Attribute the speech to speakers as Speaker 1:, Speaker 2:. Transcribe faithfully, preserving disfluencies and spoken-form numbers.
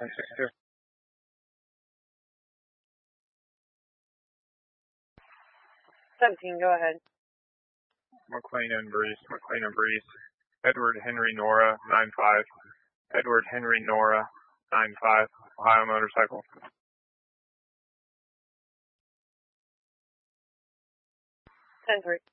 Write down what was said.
Speaker 1: ten six two.
Speaker 2: seventeen, go ahead.
Speaker 1: McLean and Breeze, McLean and Breeze. Edward Henry Nora, nine five. Edward Henry Nora, nine five. Ohio Motorcycle.
Speaker 2: ten three.